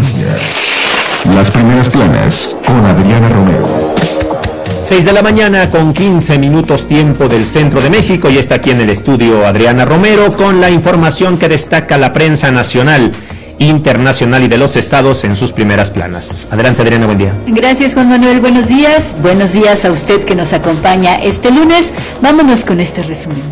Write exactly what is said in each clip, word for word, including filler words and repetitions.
noticia. Las primeras planas con Adriana Romero. seis de la mañana con quince minutos tiempo del centro de México, y está aquí en el estudio Adriana Romero con la información que destaca la prensa nacional, internacional y de los estados en sus primeras planas. Adelante, Adriana, buen día. Gracias, Juan Manuel, buenos días. Buenos días a usted que nos acompaña este lunes. Vámonos con este resumen.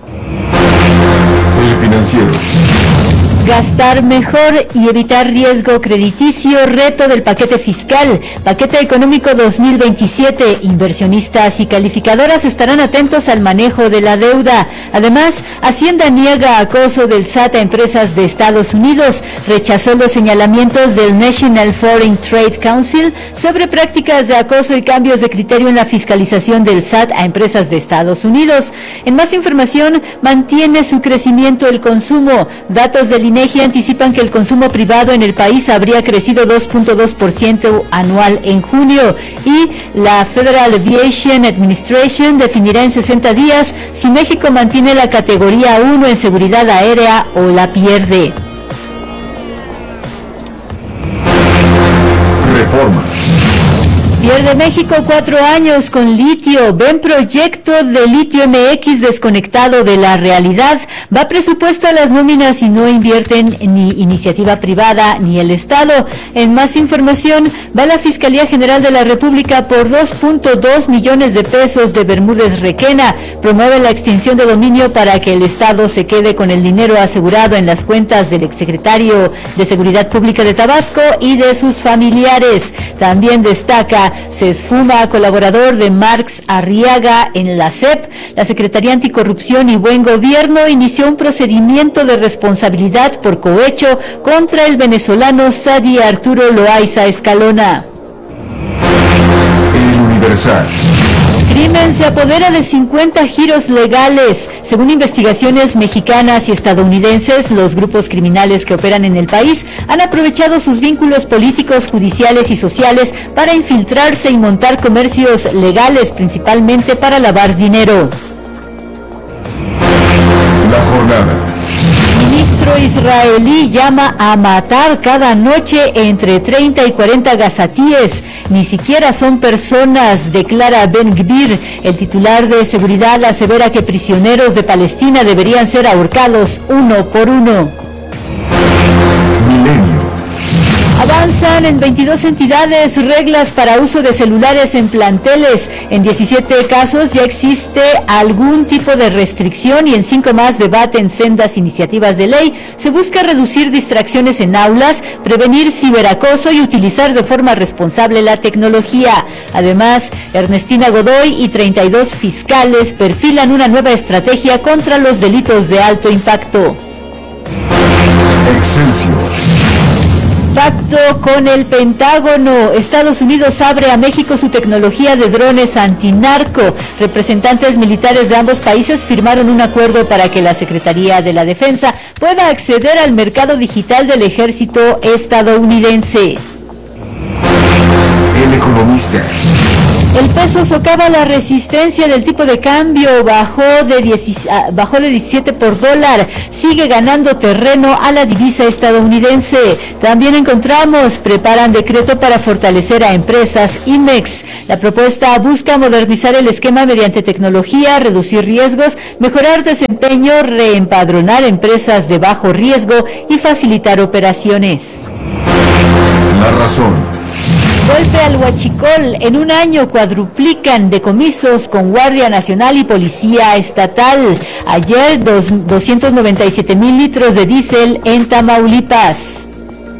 El Financiero. Gastar mejor y evitar riesgo crediticio, reto del paquete fiscal. Paquete económico dos mil veintisiete. Inversionistas y calificadoras estarán atentos al manejo de la deuda. Además, Hacienda niega acoso del S A T a empresas de Estados Unidos. Rechazó los señalamientos del National Foreign Trade Council sobre prácticas de acoso y cambios de criterio en la fiscalización del S A T a empresas de Estados Unidos. En más información, mantiene su crecimiento el consumo. Datos del INEGI anticipan que el consumo privado en el país habría crecido dos punto dos por ciento anual en junio, y la Federal Aviation Administration definirá en sesenta días si México mantiene la categoría uno en seguridad aérea o la pierde. Reforma. Pierde México cuatro años con litio. Ven proyecto de Litio M X desconectado de la realidad. Va presupuesto a las nóminas y no invierten ni iniciativa privada ni el Estado. En más información, va la Fiscalía General de la República por dos punto dos millones de pesos de Bermúdez Requena. Promueve la extinción de dominio para que el Estado se quede con el dinero asegurado en las cuentas del exsecretario de Seguridad Pública de Tabasco y de sus familiares. También destaca: se esfuma a colaborador de Marx Arriaga en la S E P. La Secretaría Anticorrupción y Buen Gobierno inició un procedimiento de responsabilidad por cohecho contra el venezolano Sadi Arturo Loaiza Escalona. El Universal. Crimen se apodera de cincuenta giros legales. Según investigaciones mexicanas y estadounidenses, los grupos criminales que operan en el país han aprovechado sus vínculos políticos, judiciales y sociales para infiltrarse y montar comercios legales, principalmente para lavar dinero. La jornada. Ministro israelí llama a matar cada noche entre treinta y cuarenta gazatíes. Ni siquiera son personas, declara Ben Gvir. El titular de seguridad asevera que prisioneros de Palestina deberían ser ahorcados uno por uno. Milenio. Avanzan en veintidós entidades reglas para uso de celulares en planteles. En diecisiete casos ya existe algún tipo de restricción y en cinco más debaten sendas iniciativas de ley. Se busca reducir distracciones en aulas, prevenir ciberacoso y utilizar de forma responsable la tecnología. Además, Ernestina Godoy y treinta y dos fiscales perfilan una nueva estrategia contra los delitos de alto impacto. Excelsior. Pacto con el Pentágono. Estados Unidos abre a México su tecnología de drones antinarco. Representantes militares de ambos países firmaron un acuerdo para que la Secretaría de la Defensa pueda acceder al mercado digital del ejército estadounidense. El Economista. El peso socava la resistencia del tipo de cambio, bajó de, diez, bajó de diecisiete por dólar, sigue ganando terreno a la divisa estadounidense. También encontramos, preparan decreto para fortalecer a empresas IMEX. La propuesta busca modernizar el esquema mediante tecnología, reducir riesgos, mejorar desempeño, reempadronar empresas de bajo riesgo y facilitar operaciones. La Razón. Golpe al huachicol. En un año cuadruplican decomisos con Guardia Nacional y Policía Estatal. Ayer dos, doscientos noventa y siete mil litros de diésel en Tamaulipas.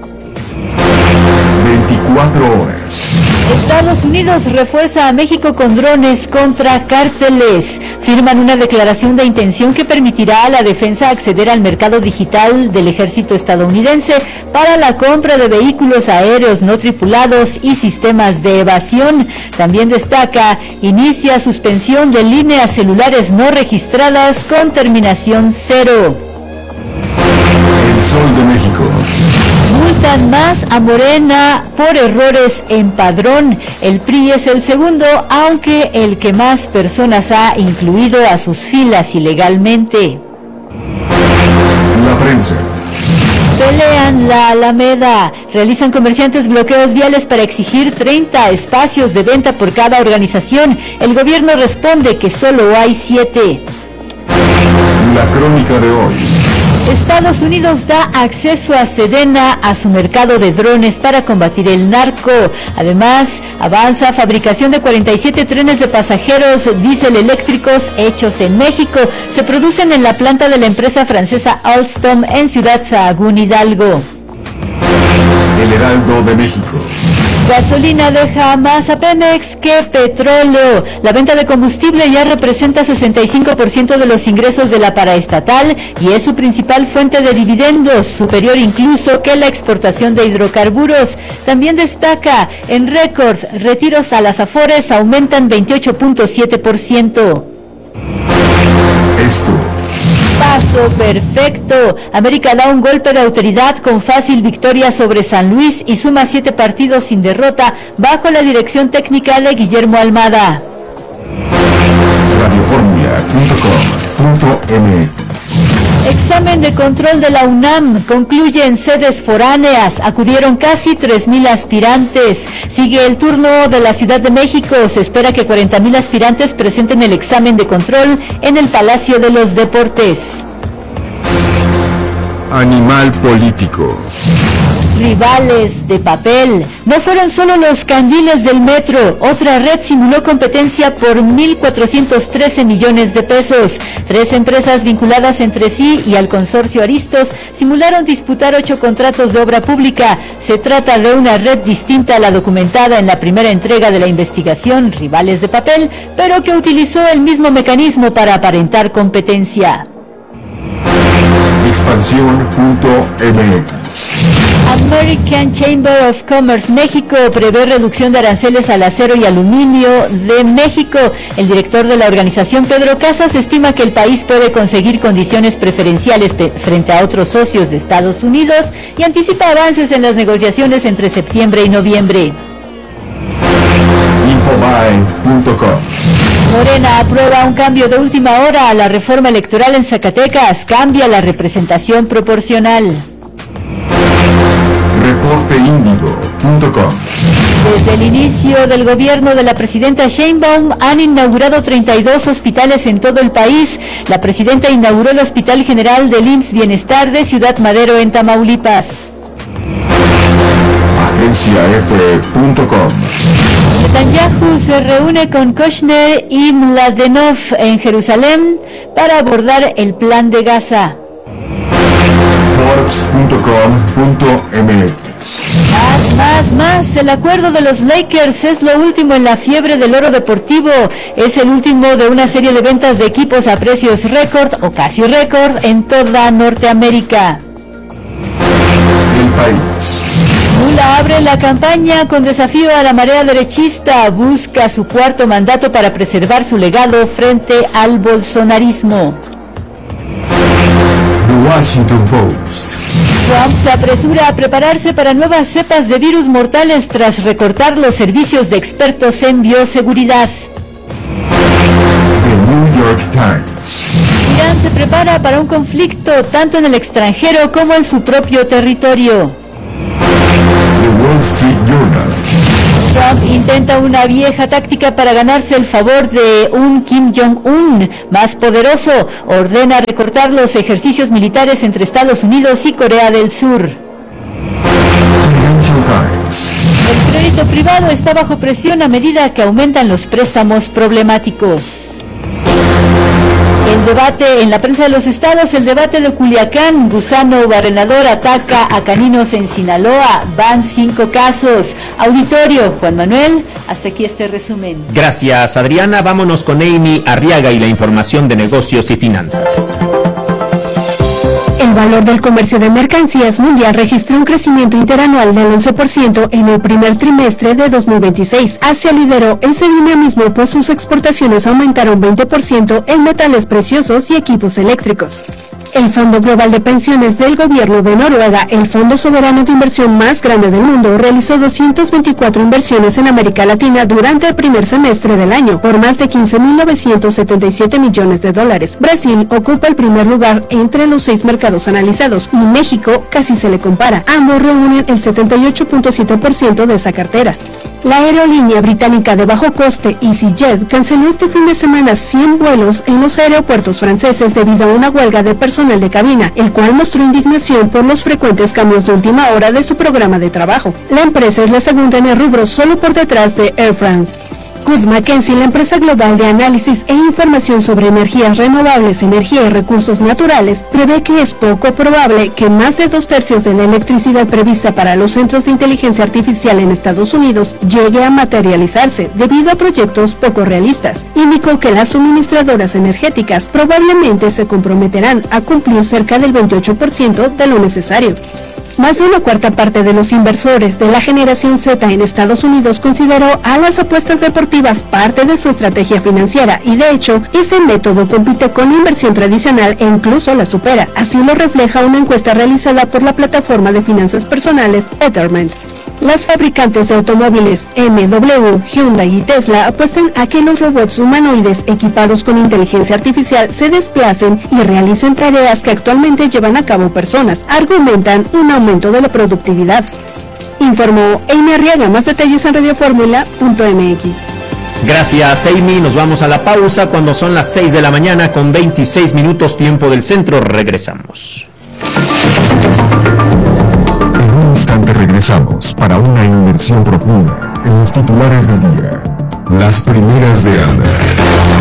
veinticuatro horas. Estados Unidos refuerza a México con drones contra cárteles. Firman una declaración de intención que permitirá a la defensa acceder al mercado digital del ejército estadounidense para la compra de vehículos aéreos no tripulados y sistemas de evasión. También destaca, inicia suspensión de líneas celulares no registradas con terminación cero. El Sol de México. Multan más a Morena por errores en padrón. El P R I es el segundo, aunque el que más personas ha incluido a sus filas ilegalmente. La prensa. Pelean la Alameda. Realizan comerciantes bloqueos viales para exigir treinta espacios de venta por cada organización. El gobierno responde que solo hay siete. La crónica de hoy. Estados Unidos da acceso a Sedena a su mercado de drones para combatir el narco. Además, avanza fabricación de cuarenta y siete trenes de pasajeros diésel eléctricos hechos en México. Se producen en la planta de la empresa francesa Alstom en Ciudad Sahagún, Hidalgo. El Heraldo de México. Gasolina deja más a Pemex que petróleo. La venta de combustible ya representa sesenta y cinco por ciento de los ingresos de la paraestatal y es su principal fuente de dividendos, superior incluso que la exportación de hidrocarburos. También destaca en récord, retiros a las Afores aumentan veintiocho punto siete por ciento. Esto. Paso perfecto. América da un golpe de autoridad con fácil victoria sobre San Luis y suma siete partidos sin derrota bajo la dirección técnica de Guillermo Almada. radioformia punto com punto m x. Examen de control de la UNAM. Concluye en sedes foráneas. Acudieron casi tres mil aspirantes. Sigue el turno de la Ciudad de México. Se espera que cuarenta mil aspirantes presenten el examen de control en el Palacio de los Deportes. Animal político. Rivales de papel. No fueron solo los candiles del metro. Otra red simuló competencia por mil cuatrocientos trece millones de pesos. Tres empresas vinculadas entre sí y al consorcio Aristos simularon disputar ocho contratos de obra pública. Se trata de una red distinta a la documentada en la primera entrega de la investigación, Rivales de papel, pero que utilizó el mismo mecanismo para aparentar competencia. Expansión punto m x. American Chamber of Commerce México prevé reducción de aranceles al acero y aluminio de México. El director de la organización, Pedro Casas, estima que el país puede conseguir condiciones preferenciales pe- frente a otros socios de Estados Unidos y anticipa avances en las negociaciones entre septiembre y noviembre. Infobae punto com. Morena aprueba un cambio de última hora a la reforma electoral en Zacatecas. Cambia la representación proporcional. reporte índigo punto com. Desde el inicio del gobierno de la presidenta Sheinbaum han inaugurado treinta y dos hospitales en todo el país. La presidenta inauguró el Hospital General del I M S S Bienestar de Ciudad Madero en Tamaulipas. agencia efe punto com. Netanyahu se reúne con Kushner y Mladenov en Jerusalén para abordar el plan de Gaza. forbes punto com punto m x. Más, más, más. El acuerdo de los Lakers es lo último en la fiebre del oro deportivo. Es el último de una serie de ventas de equipos a precios récord o casi récord en toda Norteamérica. El país. Lula abre la campaña con desafío a la marea derechista. Busca su cuarto mandato para preservar su legado frente al bolsonarismo. The Washington Post. Trump se apresura a prepararse para nuevas cepas de virus mortales tras recortar los servicios de expertos en bioseguridad. The New York Times. Irán se prepara para un conflicto tanto en el extranjero como en su propio territorio. The Wall Street Journal. Trump intenta una vieja táctica para ganarse el favor de un Kim Jong-un más poderoso. Ordena recortar los ejercicios militares entre Estados Unidos y Corea del Sur. Financial Times. El crédito privado está bajo presión a medida que aumentan los préstamos problemáticos. El debate en la prensa de los estados, el debate de Culiacán, gusano barrenador ataca a caninos en Sinaloa, van cinco casos. Auditorio, Juan Manuel, hasta aquí este resumen. Gracias, Adriana. Vámonos con Amy Arriaga y la información de negocios y finanzas. El valor del comercio de mercancías mundial registró un crecimiento interanual del once por ciento en el primer trimestre de dos mil veintiséis. Asia lideró ese dinamismo, pues sus exportaciones aumentaron veinte por ciento en metales preciosos y equipos eléctricos. El Fondo Global de Pensiones del Gobierno de Noruega, el fondo soberano de inversión más grande del mundo, realizó doscientas veinticuatro inversiones en América Latina durante el primer semestre del año, por más de quince mil novecientos setenta y siete millones de dólares. Brasil ocupa el primer lugar entre los seis mercados analizados y México casi se le compara. Ambos reúnen el setenta y ocho punto siete por ciento de esa cartera. La aerolínea británica de bajo coste EasyJet canceló este fin de semana cien vuelos en los aeropuertos franceses debido a una huelga de personal de cabina, el cual mostró indignación por los frecuentes cambios de última hora de su programa de trabajo. La empresa es la segunda en el rubro, solo por detrás de Air France. Wood Mackenzie, la empresa global de análisis e información sobre energías renovables, energía y recursos naturales, prevé que es poco probable que más de dos tercios de la electricidad prevista para los centros de inteligencia artificial en Estados Unidos llegue a materializarse debido a proyectos poco realistas. Indicó que las suministradoras energéticas probablemente se comprometerán a cumplir cerca del veintiocho por ciento de lo necesario. Más de una cuarta parte de los inversores de la generación Z en Estados Unidos consideró a las apuestas deportivas parte de su estrategia financiera y de hecho ese método compite con la inversión tradicional e incluso la supera. Así lo refleja una encuesta realizada por la plataforma de finanzas personales Betterment. Las fabricantes de automóviles M W, Hyundai y Tesla apuestan a que los robots humanoides equipados con inteligencia artificial se desplacen y realicen tareas que actualmente llevan a cabo personas. Argumentan un aumento de la productividad. Informó Amy Arriaga. Más detalles en radioformula punto m x. Gracias, Amy. Nos vamos a la pausa cuando son las seis de la mañana con veintiséis minutos tiempo del centro. Regresamos. En un instante regresamos para una inmersión profunda en los titulares del día. Las primeras de Ana.